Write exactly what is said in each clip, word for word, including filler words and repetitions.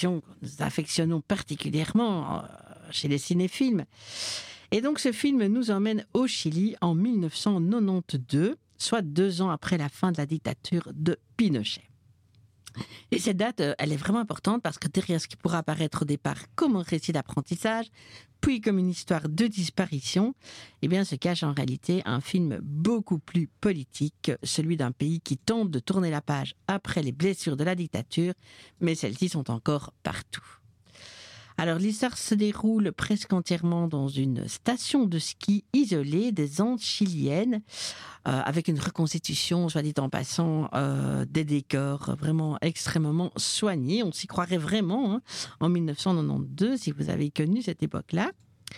tradition que nous affectionnons particulièrement chez les cinéphiles. Et donc ce film nous emmène au Chili en dix-neuf cent quatre-vingt-douze, soit deux ans après la fin de la dictature de Pinochet. Et cette date, elle est vraiment importante parce que derrière ce qui pourra apparaître au départ comme un récit d'apprentissage, puis comme une histoire de disparition, eh bien, se cache en réalité un film beaucoup plus politique, celui d'un pays qui tente de tourner la page après les blessures de la dictature, mais celles-ci sont encore partout. Alors, l'histoire se déroule presque entièrement dans une station de ski isolée des Andes chiliennes, euh, avec une reconstitution, soit dit en passant, euh, des décors vraiment extrêmement soignés. On s'y croirait vraiment, hein, en dix-neuf cent quatre-vingt-douze, si vous avez connu cette époque-là.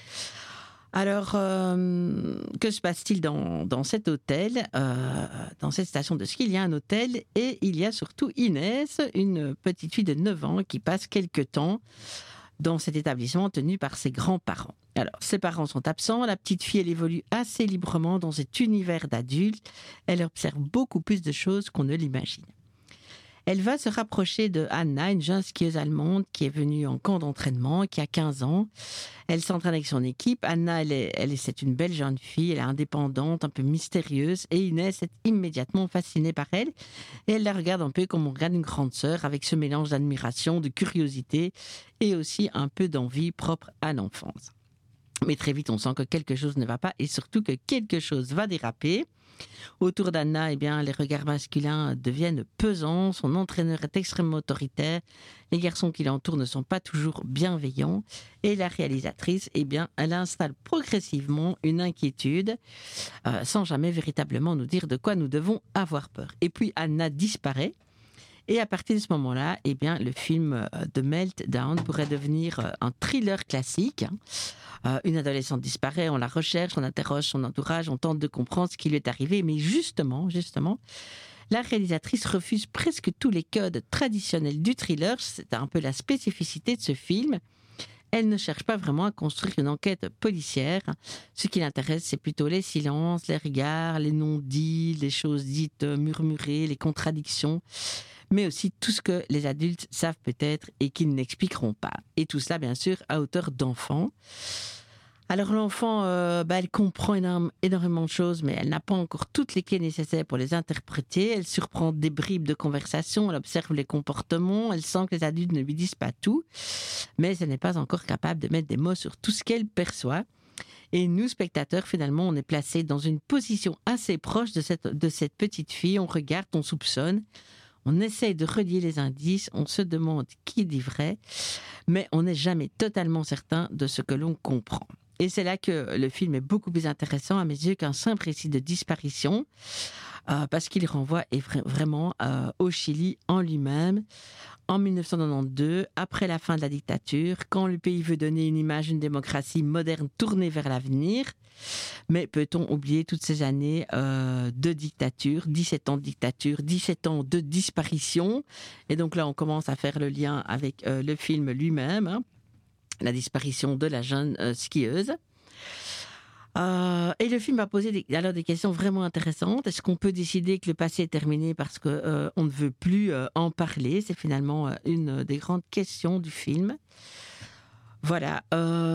Alors, euh, que se passe-t-il dans, dans cet hôtel, euh, dans cette station de ski? Il y a un hôtel et il y a surtout Inès, une petite fille de neuf ans qui passe quelque temps dans cet établissement tenu par ses grands-parents. Alors, ses parents sont absents, la petite fille, elle évolue assez librement dans cet univers d'adultes, elle observe beaucoup plus de choses qu'on ne l'imagine. Elle va se rapprocher de Anna, une jeune skieuse allemande qui est venue en camp d'entraînement, qui a quinze ans. Elle s'entraîne avec son équipe. Anna, elle est, elle est, c'est une belle jeune fille, elle est indépendante, un peu mystérieuse, et Inès est immédiatement fascinée par elle. Et elle la regarde un peu comme on regarde une grande sœur, avec ce mélange d'admiration, de curiosité, et aussi un peu d'envie propre à l'enfance. Mais très vite, on sent que quelque chose ne va pas, et surtout que quelque chose va déraper. Autour d'Anna, eh bien, les regards masculins deviennent pesants, son entraîneur est extrêmement autoritaire, les garçons qui l'entourent ne sont pas toujours bienveillants, et la réalisatrice, eh bien, elle installe progressivement une inquiétude, euh, sans jamais véritablement nous dire de quoi nous devons avoir peur. Et puis Anna disparaît, et à partir de ce moment-là, eh bien, le film de Meltdown pourrait devenir un thriller classique. Euh, une adolescente disparaît, on la recherche, on interroge son entourage, on tente de comprendre ce qui lui est arrivé, mais justement, justement, la réalisatrice refuse presque tous les codes traditionnels du thriller. C'est un peu la spécificité de ce film. Elle ne cherche pas vraiment à construire une enquête policière. Ce qui l'intéresse, c'est plutôt les silences, les regards, les non-dits, les choses dites murmurées, les contradictions, mais aussi tout ce que les adultes savent peut-être et qu'ils n'expliqueront pas. Et tout cela, bien sûr, à hauteur d'enfant. Alors l'enfant, euh, bah, elle comprend énorme, énormément de choses, mais elle n'a pas encore toutes les clés nécessaires pour les interpréter. Elle surprend des bribes de conversation, elle observe les comportements, elle sent que les adultes ne lui disent pas tout, mais elle n'est pas encore capable de mettre des mots sur tout ce qu'elle perçoit. Et nous, spectateurs, finalement, on est placés dans une position assez proche de cette, de cette petite fille. On regarde, on soupçonne, on essaye de relier les indices, on se demande qui dit vrai, mais on n'est jamais totalement certain de ce que l'on comprend. Et c'est là que le film est beaucoup plus intéressant à mes yeux qu'un simple récit de disparition, euh, parce qu'il renvoie vraiment euh, au Chili en lui-même, en dix-neuf cent quatre-vingt-douze, après la fin de la dictature, quand le pays veut donner une image d'une démocratie moderne tournée vers l'avenir. Mais peut-on oublier toutes ces années euh, de dictature, dix-sept ans de dictature, dix-sept ans de disparition. Et donc là, on commence à faire le lien avec euh, le film lui-même, hein, la disparition de la jeune euh, skieuse. Euh, et le film va poser des, alors des questions vraiment intéressantes. Est-ce qu'on peut décider que le passé est terminé parce que euh, on ne veut plus euh, en parler? C'est finalement euh, une des grandes questions du film. Voilà.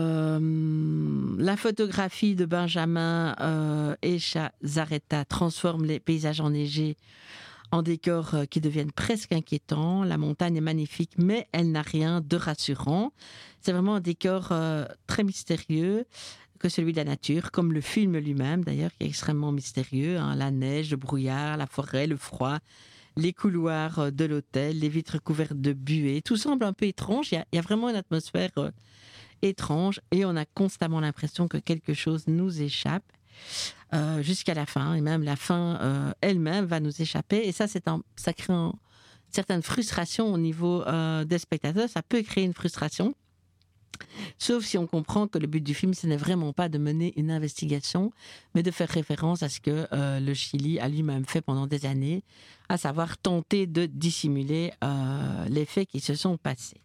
Euh, la photographie de Benjamin euh, Echazarreta transforme les paysages enneigés en décors qui deviennent presque inquiétants. La montagne est magnifique, mais elle n'a rien de rassurant. C'est vraiment un décor euh, très mystérieux que celui de la nature, comme le film lui-même d'ailleurs, qui est extrêmement mystérieux. Hein, la neige, le brouillard, la forêt, le froid, les couloirs de l'hôtel, les vitres couvertes de buée. Tout semble un peu étrange. Il y a, il y a vraiment une atmosphère euh, étrange et on a constamment l'impression que quelque chose nous échappe. Euh, jusqu'à la fin, et même la fin euh, elle-même va nous échapper, et ça, c'est un, ça crée une certaine frustration au niveau euh, des spectateurs. Ça peut créer une frustration, sauf si on comprend que le but du film, ce n'est vraiment pas de mener une investigation, mais de faire référence à ce que euh, le Chili a lui-même fait pendant des années, à savoir tenter de dissimuler euh, les faits qui se sont passés.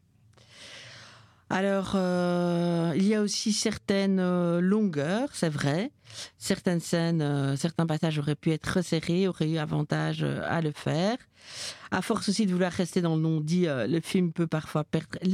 Alors, euh, il y a aussi certaines euh, longueurs, c'est vrai. Certaines scènes, euh, certains passages auraient pu être resserrés, auraient eu avantage euh, à le faire. À force aussi de vouloir rester dans le non-dit, euh, le film peut parfois perdre